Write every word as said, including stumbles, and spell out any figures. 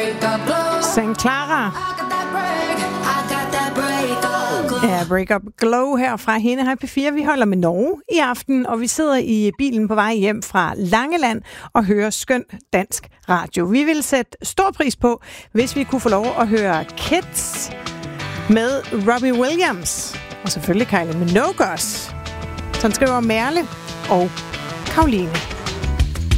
Saint Clara. Ja, Break Up Glow her fra hende her P fire. Vi holder med Norge i aften, og vi sidder i bilen på vej hjem fra Langeland og hører skøn dansk radio. Vi vil sætte stor pris på, hvis vi kunne få lov at høre Kids med Robbie Williams. Og selvfølgelig Kylie Minogue også. Sådan skriver Merle og Karoline.